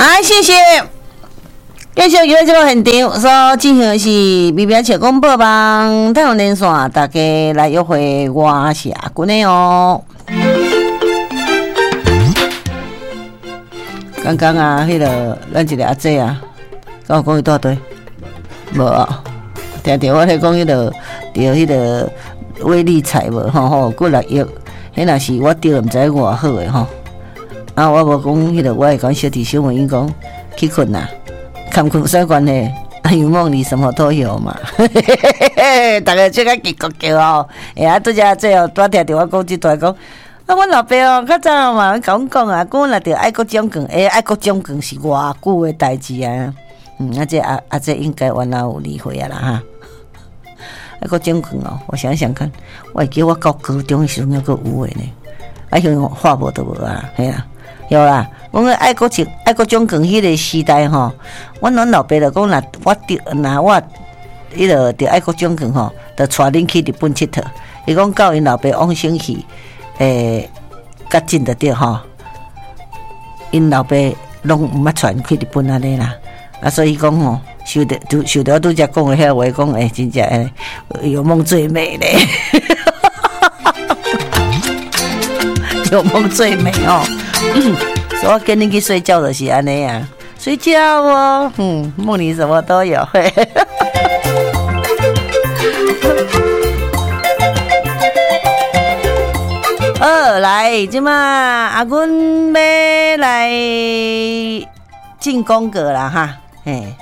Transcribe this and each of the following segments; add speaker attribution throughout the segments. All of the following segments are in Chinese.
Speaker 1: 谢谢。继续娱乐节目现场所进行的是微表切广播网太阳连线，大家来约会，我是阿君的哦。刚刚啊，迄个咱一个阿姐啊，跟我讲伊多对，无啊，听着我咧讲迄个，着迄个威力彩无吼，过6亿，迄若是我着毋知偌好诶吼。啊，我无讲迄个，我会讲小弟小妹讲去困啦，看困啥关系？啊，有梦里什么都有嘛，大家即个结局叫哦，哎呀，拄则这哦，拄听着我讲即段讲。啊，阮老爸哦，较早嘛，甲阮讲啊，讲若着爱国奖券，爱国奖券是偌久诶代志啊。啊，这这应该原来有理会啊啦哈。爱国奖券哦，我想想看，我会记我到高中诶时阵还阁有诶呢。啊，现在话无都无啊，嘿啦，有啦。讲个爱国奖券迄个时代吼，阮老爸就讲若我迄个着爱国奖券吼，着带恁去日本佚佗。伊讲到因老爸往生去。较近得着吼，因老爸拢毋捌传去日本安尼啦，啊，所以讲吼，受着我拄则讲的遐话，讲真正有梦最美咧，有梦最美哦。所以我跟你去睡觉就是安尼啊，睡觉哦，梦里什么都有。来，即马阿阮要来进广告啦哈，嘿。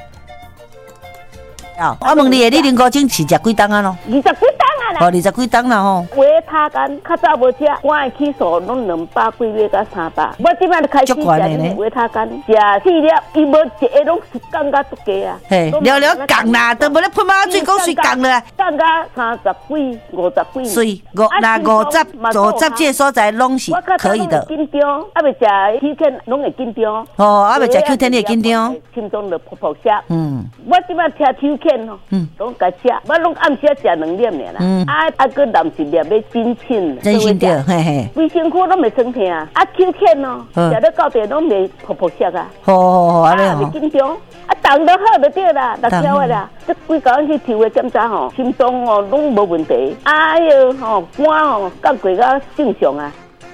Speaker 1: 我问你，你啉古精是食几档啊咯？20几档啊啦。20几档啦吼。
Speaker 2: 维他干较早无食，我的起数拢200几粒到300。我即摆就开始食维他干，食4粒，伊无一个拢是降到足价啊。
Speaker 1: 嘿，了降啦，都无咧喷马水，讲水降啦。
Speaker 2: 降到30几、50几。
Speaker 1: 水50这所在拢是可以的。
Speaker 2: 紧张，啊未食Q天拢会紧张。
Speaker 1: 哦，啊未食Q天你会紧张。
Speaker 2: 心中就噗噗响。我即摆吃Q天吼，拢甲食，我拢暗时食2粒尔啦。个男是粒要真亲，
Speaker 1: 真心对，嘿嘿。
Speaker 2: 规身躯拢袂酸痛啊，Q 片哦，食到到底拢袂噗噗响啊。
Speaker 1: 好，安尼吼。
Speaker 2: 袂紧张，动得好就对啦，6条的啦。这几工去抽的检查吼，心脏哦拢无问题，吼肝吼降过到正常啊。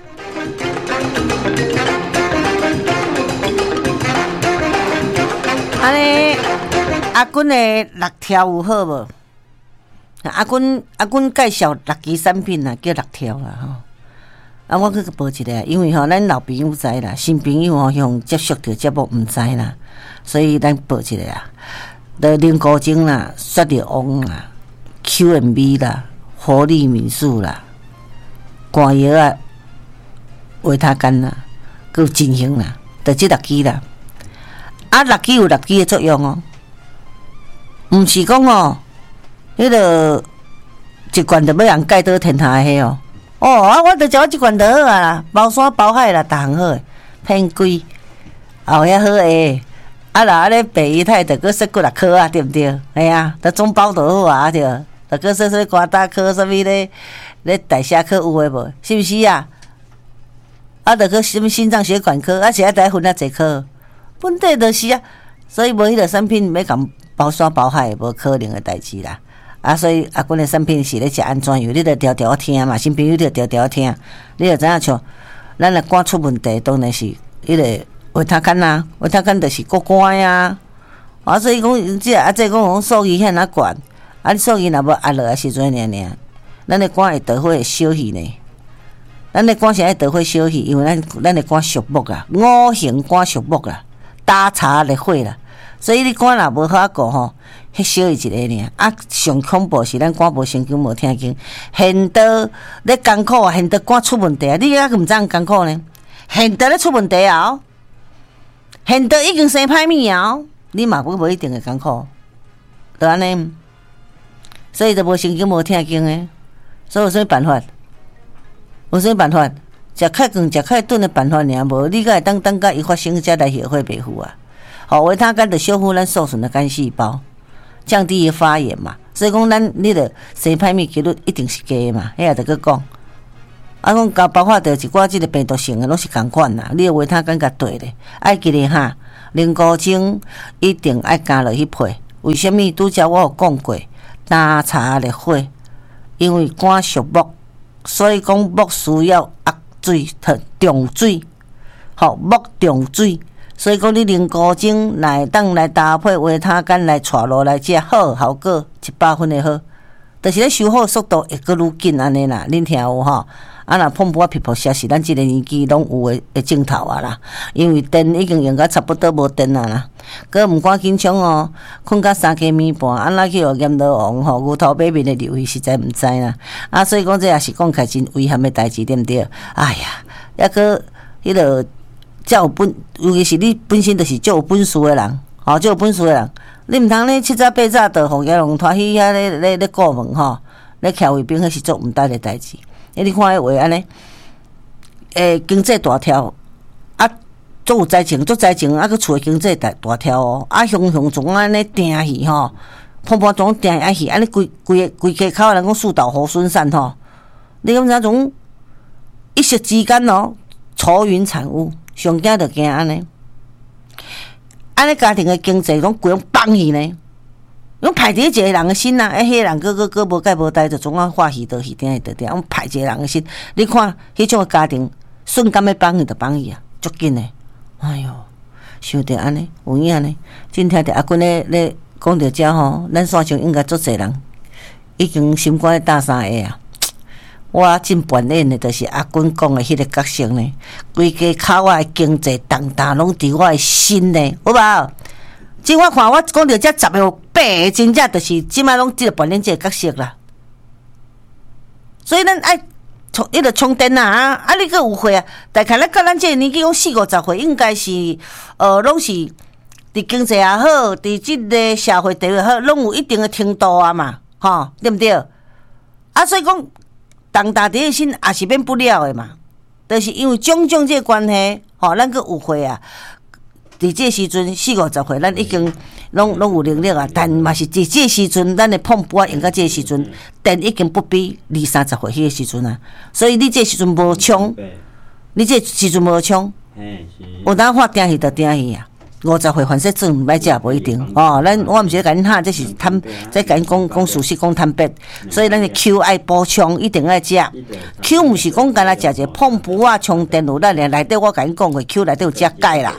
Speaker 1: 安尼，阿君的6条有好无？阿君介绍6支产品啦，叫6条啦吼。啊，我去报一个，因为吼咱老朋友知啦，新朋友吼用接触着节目毋知啦，所以咱报一个啊。的啉古精啦，雪耳王啦 ，QMB 啦，活力民宿啦，肝药啊，维他干啦，佮有金星啦，就这6支啦。啊，6支有6支的作用哦，毋是讲哦。迄个一罐就要人盖倒天下的哦，啊，我就食我一罐就好啊啦，包山包海啦，逐项好诶，偏贵，后遐好诶，啊啦，咧白姨太着搁说过6颗啊，对毋对？系啊，得总包就好啊，对，着搁说肝胆科啥物咧代谢科有诶无？是毋是啊？啊，着搁什物心脏血管科，啊，是爱分啊侪科，本地就是啊，所以无迄个产品要共包山包海，无可能诶代志啦。啊，所以阿君的产品是咧食安怎样？你着条条听嘛，新朋友你着条条听，你着知影像咱的肝出问题，当然是迄个维他干啊，维他干就是过肝呀。啊，所以讲即啊，即讲数据遐哪悬，啊，你数据若无压落来时阵尔，咱的肝会得会小气呢。咱的肝是爱得会小气，因为咱的肝属木啦，5行肝属木啦，打茶咧火啦，所以你肝若无好顾吼。迄小伊一个尔，啊，上恐怖是咱肝无神经无听经，现到咧艰苦啊，现到肝出问题啊，你抑毋知影艰苦呢？现到咧出问题啊，现到已经生歹物啊，你嘛无一定会艰苦，就安尼，所以就无神经无听经诶，所以有啥办法？有啥办法？食较光、食较顿诶办法尔，无你会当甲伊发生才来血会袂赴啊？好，维他干就修复咱受损的干细胞。降低伊发炎嘛，所以讲咱你的生歹物几率一定是低嘛，遐着去讲， 讲包括着一寡即个病毒性的拢是共款啦。你维他敢甲对咧，爱记咧哈，啉古精一定爱加落去配。为什么？拄则我有讲过，打茶烈火，因为肝属木，所以讲木需要压水、重水，木重水。所以讲，你啉古精来当来搭配维他干来带落来食，好效果100分的好。就是咧修复速度会阁愈紧安尼啦，恁听有吼？啊，若碰破皮肤屑是咱即个年纪拢有诶镜头啊啦，因为电已经用到差不多无电啊啦。阁毋赶紧冲哦，困到3更暝半，安那去学阎罗王吼，牛头马面的流去，实在毋知啦。啊，所以讲这也是讲起来真危险的代志，对毋对？哎呀，抑个迄落较有本，尤其是你本身就是较有本事的人，较有本事的人。你毋通咧7早8早就互阎王拖去遐咧顾问吼，咧徛卫兵，迄是做毋捌的代志。你看迄话安尼，经济大条，啊，足有财情，啊，佮厝诶经济大条哦，啊，雄总安尼定去吼，碰碰总定啊去，安尼规家口人讲树倒猢狲散吼，你感觉种一夕之间哦，愁云惨雾，上惊着惊安尼。安尼家庭的经济拢规拢放去呢，拢歹伫一个人的心呐，迄个人个无解无代，就总啊欢喜倒去点倒点，拢歹一个人的心。你看迄种的家庭，瞬间要放去就放去啊，足紧的。哎哟，想着安尼有影呢，真听着阿君咧讲着遮吼，咱线上应该足侪人已经心肝大三下啊。我真烦厌的，就是阿君讲的迄个角色呢，规家口我的经济重担拢伫我的心呢，有无？即我看我讲到遮18个，真正就是即摆拢即个扮演即个角色啦。所以咱爱迄个充电啊，啊你个有岁啊？大概咱甲咱即个年纪讲40-50岁，应该是拢是伫经济也好，伫即个社会地位好，拢有一定的程度啊嘛，吼，对毋对？啊，所以讲。重大伫个心也是免不了的嘛，就是因为种种这个关系，咱个有岁啊，伫这时阵40-50岁，咱已经拢有能力啊，但嘛是伫这时阵，咱的碰布啊用到这时阵，电已经不比20-30岁迄个时阵啊，所以你这时阵无冲，你这时阵无冲，有当发定去就定去啊。50岁反正证毋歹食无一定哦，我毋是甲恁哈，这是坦，这甲恁讲事实讲坦白，所以咱的 Q 爱补充，一定爱食。Q 毋是讲干那食一个碰布啊、充电有咱内底我甲恁讲过 ，Q 内底有食钙啦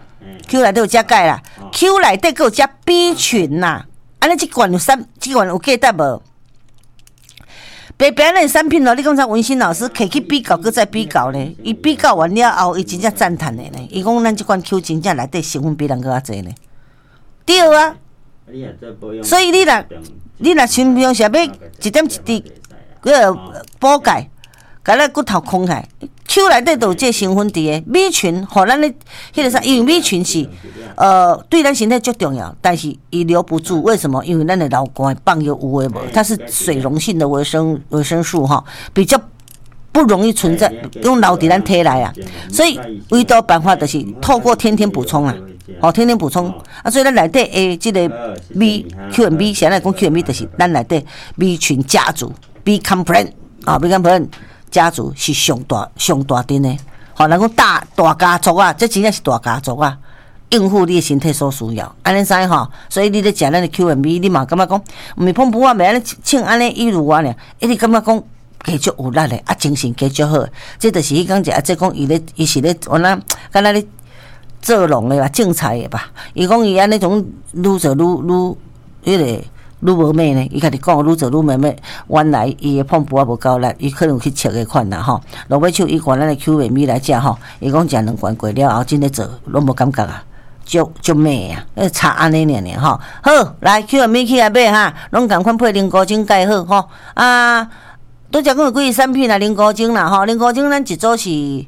Speaker 1: ，Q 内底有食钙啦 ，Q 内底佫有食 B 群啦，安尼即罐有记得无？白白的产品哦，你讲像文心老师摕去比较，搁再比较呢？伊比较完了后，伊真正赞叹的呢。伊讲咱即款 Q 真正内底成分比咱搁较济呢。对啊，所以你若平常时要一点一滴个补钙，甲咱骨头空开 ，Q 内底都有这成分伫诶。米群，互咱咧迄个啥？因为米群是对咱身体足重要，但是伊留不住，为什么？因为咱的脑干放有无诶无，它是水溶性的维生素哈，比较不容易存在，用留伫咱体内啊。所以唯独办法就是透过天天补充啊，天天补充啊。所以咱内底诶，即个 QMB， 现在讲 QMB 就是咱内底 B 群家族 B complex 啊 ，B complex 家族是上大阵的。人讲大家族啊，这真正是大家族啊。应付你的身体所需要，安尼知吼，所以你咧食咱的 QMB， 你嘛感觉讲，毋是碰不啊，袂安尼穿安尼衣如啊呢？你感觉讲加足有力的，精神加足好，这就是迄讲者，即讲伊是咧，我那敢若咧做农的吧，种菜的吧。伊讲伊安尼种愈做愈迄个愈无美呢。伊家己讲愈做愈美，原来伊的碰不啊无够力，伊可能有去切个款啦吼。落尾手伊看咱的 QMB 来食吼，伊讲食2罐过了后，真咧做拢无感觉啊。就美啊，差安尼尔吼。好，来 QMB 起来买哈，拢共款配零古精钙好吼。啊，拄则讲有几个产品啦，零古精啦吼，零古精咱一组是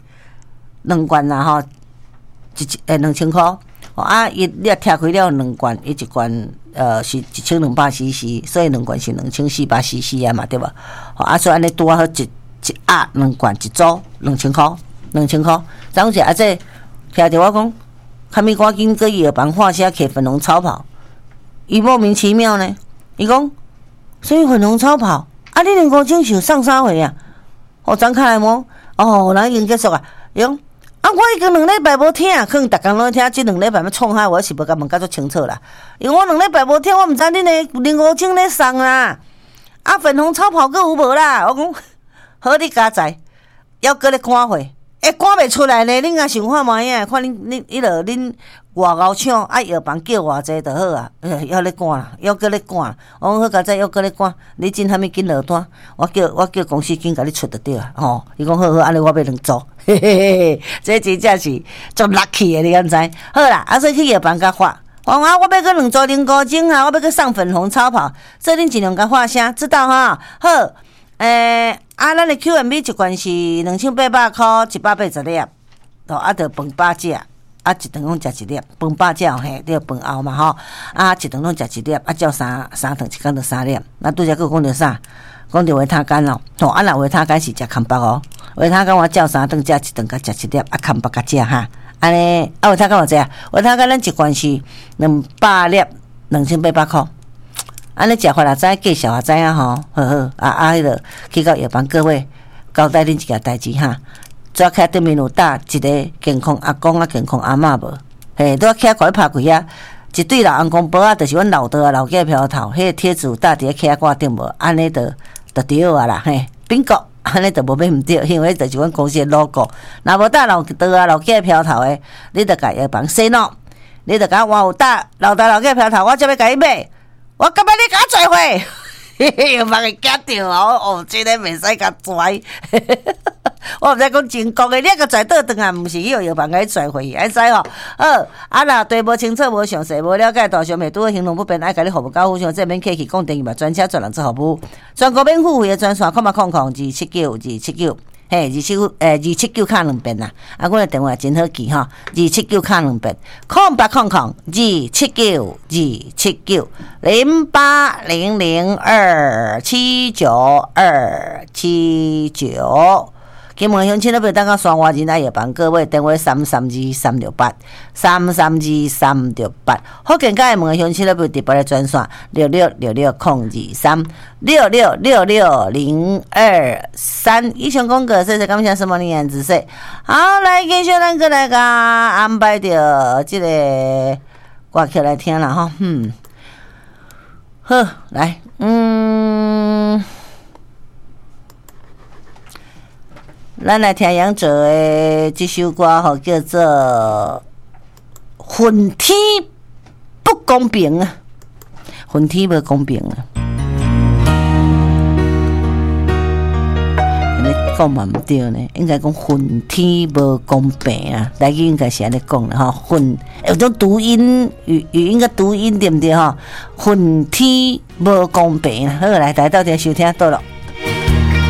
Speaker 1: 2罐啦吼，2000块。啊，伊你也拆开了2罐，伊一罐是1200cc， 所以2罐是2400cc 啊嘛，对无？啊，所以安尼拄好一盒2罐一组2000块，2000块。张姐啊，这听着我讲。看咪赶紧搁伊耳旁画写摕粉红超跑，伊莫名其妙呢。伊讲，所以粉红超跑，啊，你2公斤是上啥回啊？ 张开来摸，人已经结束啊，用。我已经2礼拜无听，可能逐工拢听，即2礼拜要创啥，我是无甲问甲足清楚啦。因为我2礼拜无听，我毋知恁的05种咧送啦，粉红超跑阁有无啦？我讲好，你加载，还搁咧赶货，赶袂出来呢。恁若想看卖影，看恁迄落恁外敖抢，药房叫偌济就好啊。还咧赶啦，还搁咧赶。我讲好加载，还搁咧赶，你真啥物紧落单？我叫公司紧甲你出就对啊。伊讲好，安尼我买2组。嘿嘿嘿，这真正是足 lucky 的，你敢知？好啦，所以去药房甲发，我要搁2组05种啊，我要搁送粉红超跑，所以恁尽量甲发声，知道哈？好，咱的 QMB 一罐是2800块，180粒，就饭饱食，一顿拢食1粒，饭饱食嘿，对饭后嘛吼，一顿拢食1粒，照三顿一工就3粒，那拄则佫讲着啥？讲着维他干咯，若维他干是食空白哦，维他干我照3顿食1顿，甲食1粒，空白甲食哈，安尼维他干偌济啊？维他干咱一罐是200粒，2800块，安尼食法也知，介绍也知影吼，好迄落去到药房各位交代恁一件代志哈，抓起对面有搭一个健康阿公健康阿嬷无，嘿，拄起甲伊拍开啊。一对老红公包啊，就是阮老倒啊、老家飘头，迄个贴纸有搭伫咧起挂顶无，安尼就对啊啦，嘿，bingo，安尼就无免毋对，因为就是阮公司的 logo。若无搭老倒啊、老家飘头的，你着甲药房say no，你着甲我有搭老倒老家飘头，我才要甲伊买，我感觉你甲我做伙。药房会惊着哦，真个袂使甲拽。我毋知讲真讲的，你甲拽倒转来，毋是迄个药房甲你拽回去，会使吼。好，若对无清楚、无详细、无了解，大小美拄好行动不便，爱甲你服务较好，像这免客气，讲电话专车专人做服务，全国免付费的专线，0800279，嘿，279卡2遍啦。阮的电话真好记吼，279卡2遍，0800279279279。金门乡亲那边等到双华人爱药房，各位电话332-368，332-368。福建街的门乡亲那边特别的专线6666-023，6666-023。以上讲过，谢谢感谢什么你言子说。好，来继续咱过来甲安排着这个歌曲来听啦吼，好，来，咱来听杨哲的这首歌吼，叫做《恨天不公平》啊，恨天不公平啊。安尼讲嘛毋对呢，应该讲恨天无公平啊。台语应该是安尼讲的吼，恨有种读音语音个读音对毋对吼？恨天无公平啊。好，来到底收听倒了。